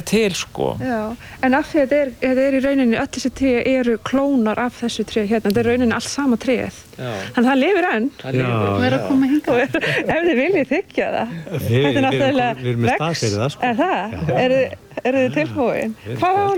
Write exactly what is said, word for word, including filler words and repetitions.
til sko. Já, en af því að þetta er, þetta er í rauninni, öll þessi tré eru klónar af þessu tré hérna, þetta er í rauninni allt sama tréð. Þannig að það lifir enn. Það lifir. Og er að koma hingað. Ef þið viljið þiggja það. Við, við, við, við erum með stað fyrir það sko. Er það? Eru, eru þið tilbúin? Hvað á hún